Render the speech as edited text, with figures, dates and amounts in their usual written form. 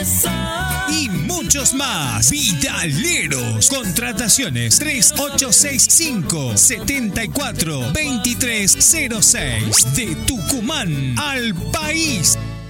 Y muchos más. Vitaleros. Contrataciones 3865 74 2306. De Tucumán al país.